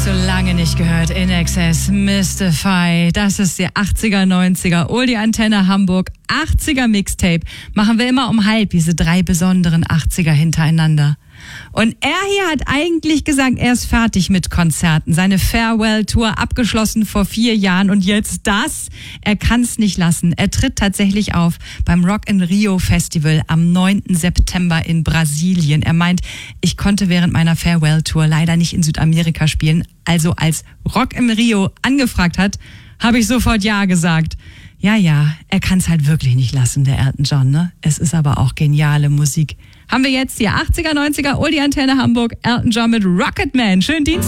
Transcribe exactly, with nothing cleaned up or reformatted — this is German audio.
Hast du lange nicht gehört? In Excess, Mystify. Das ist die achtziger, neunziger Oldie Antenne Hamburg achtziger Mixtape. Machen wir immer um halb diese drei besonderen achtziger hintereinander. Und er hier hat eigentlich gesagt, er ist fertig mit Konzerten. Seine Farewell-Tour abgeschlossen vor vier Jahren und jetzt das. Er kann es nicht lassen. Er tritt tatsächlich auf beim Rock in Rio Festival am neunten September in Brasilien. Er meint, ich konnte während meiner Farewell-Tour leider nicht in Südamerika spielen. Also als Rock in Rio angefragt hat, habe ich sofort Ja gesagt. Ja, ja, er kann es halt wirklich nicht lassen, der Elton John, ne? Es ist aber auch geniale Musik. Haben wir jetzt die achtziger, neunziger Oldie Antenne Hamburg, Elton John mit Rocketman. Schönen Dienstag.